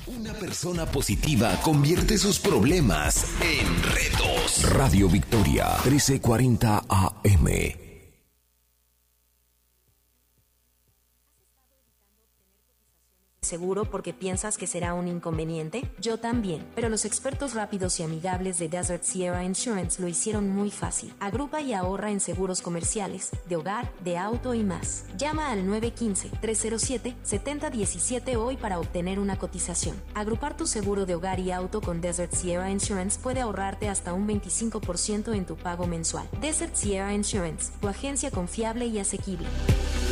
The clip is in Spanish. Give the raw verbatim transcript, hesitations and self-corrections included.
Una persona positiva convierte sus problemas en retos. Radio Victoria, trece cuarenta A M. ¿Seguro porque piensas que será un inconveniente? Yo también, pero los expertos rápidos y amigables de Desert Sierra Insurance lo hicieron muy fácil. Agrupa y ahorra en seguros comerciales, de hogar, de auto y más. Llama al nueve uno cinco, tres cero siete, siete cero uno siete hoy para obtener una cotización. Agrupar tu seguro de hogar y auto con Desert Sierra Insurance puede ahorrarte hasta un veinticinco por ciento en tu pago mensual. Desert Sierra Insurance, tu agencia confiable y asequible.